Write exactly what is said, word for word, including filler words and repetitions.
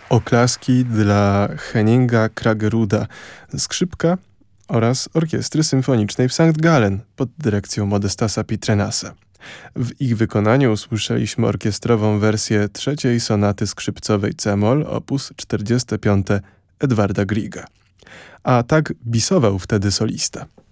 Oklaski dla Henninga Krageruda, skrzypka oraz Orkiestry Symfonicznej w Sankt Gallen pod dyrekcją Modestasa Pitrenasa. W ich wykonaniu usłyszeliśmy orkiestrową wersję trzeciej sonaty skrzypcowej c-moll op. czterdzieste piąte Edwarda Grieга. A tak bisował wtedy solista.